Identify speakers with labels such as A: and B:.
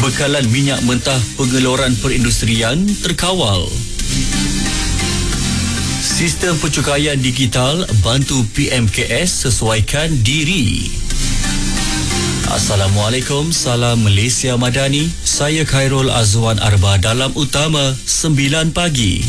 A: Bekalan minyak mentah pengeluaran perindustrian terkawal. Sistem pencukaian digital bantu PMKS sesuaikan diri. Assalamualaikum, salam Malaysia Madani. Saya Khairul Azwan Arba dalam Utama 9 pagi.